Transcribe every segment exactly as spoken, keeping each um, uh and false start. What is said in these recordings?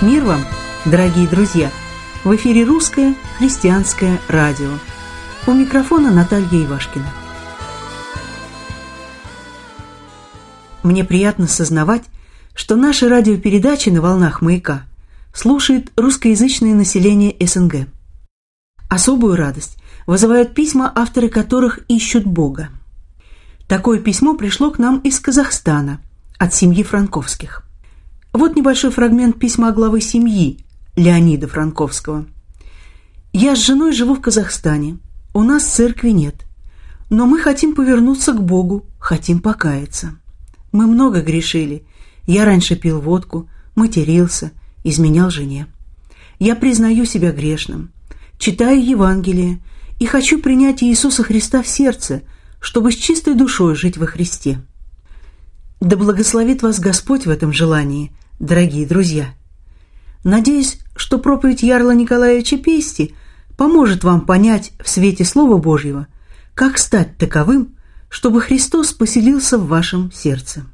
Мир вам, дорогие друзья! В эфире Русское христианское радио. У микрофона Наталья Ивашкина. Мне приятно сознавать, что наши радиопередачи на волнах «Маяка» слушает русскоязычное население СНГ. Особую радость вызывают письма, авторы которых ищут Бога. Такое письмо пришло к нам из Казахстана, от семьи Франковских. Вот небольшой фрагмент письма главы семьи Леонида Франковского. «Я с женой живу в Казахстане. У нас церкви нет. Но мы хотим повернуться к Богу, хотим покаяться. Мы много грешили. Я раньше пил водку, матерился, изменял жене. Я признаю себя грешным, читаю Евангелие и хочу принять Иисуса Христа в сердце, чтобы с чистой душой жить во Христе. Да благословит вас Господь в этом желании, дорогие друзья. Надеюсь, что проповедь ярла Николаевича Пести поможет вам понять в свете Слова Божьего, как стать таковым, чтобы Христос поселился в вашем сердце».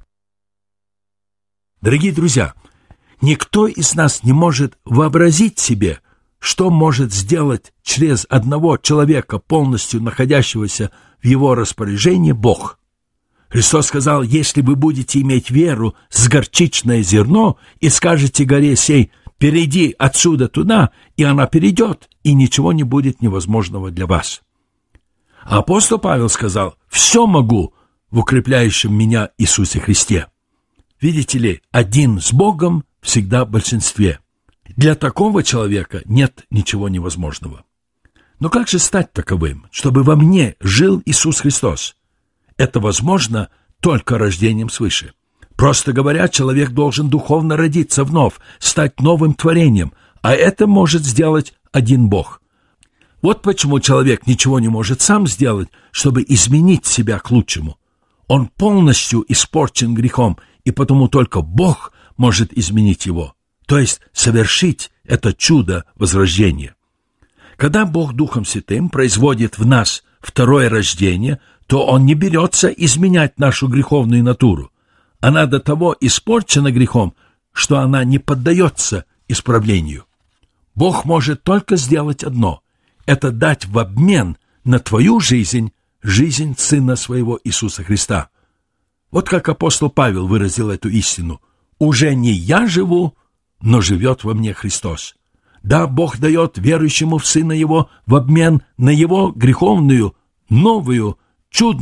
Дорогие друзья, никто из нас не может вообразить себе, что может сделать через одного человека, полностью находящегося в его распоряжении, Бог. Христос сказал: если вы будете иметь веру с горчичное зерно и скажете горе сей: перейди отсюда туда, и она перейдет, и ничего не будет невозможного для вас. А апостол Павел сказал: все могу в укрепляющем меня Иисусе Христе. Видите ли, один с Богом всегда в большинстве. Для такого человека нет ничего невозможного. Но как же стать таковым, чтобы во мне жил Иисус Христос? Это возможно только рождением свыше. Просто говоря, человек должен духовно родиться вновь, стать новым творением, а это может сделать один Бог. Вот почему человек ничего не может сам сделать, чтобы изменить себя к лучшему. Он полностью испорчен грехом, и потому только Бог может изменить его, то есть совершить это чудо возрождения. Когда Бог Духом Святым производит в нас второе рождение, то Он не берется изменять нашу греховную натуру. Она до того испорчена грехом, что она не поддается исправлению. Бог может только сделать одно – это дать в обмен на твою жизнь жизнь Сына Своего Иисуса Христа. Вот как апостол Павел выразил эту истину: «Уже не я живу, но живет во мне Христос». Да, Бог дает верующему в Сына Его в обмен на его греховную, новую, чудную